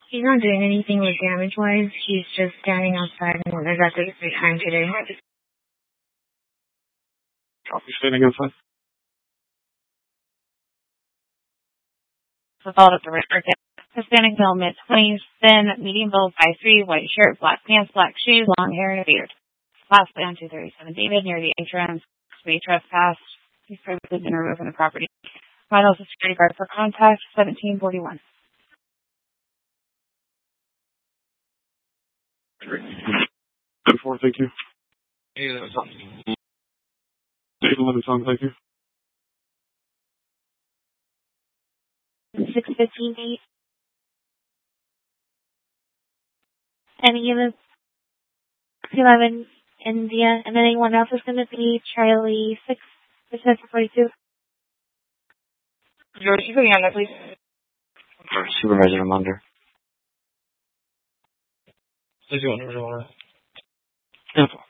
He's not doing anything with damage-wise. He's just standing outside and there's at the same time today. Copy, standing outside. Followed up the record. Hispanic male, mid-20s, thin, medium build, 5'3", white shirt, black pants, black shoes, long hair, and a beard. Lastly, on 237 David, near the entrance, speed trespass. He's previously been removed from the property. Final security guard for contact, 1741. Before, thank you. 811 Tom, thank you. 615-8. Any of the 11 India, and then anyone else is going to be Charlie 642. George, you put me on that, please. Supervisor Ramondo. Please go on, Ramondo. No.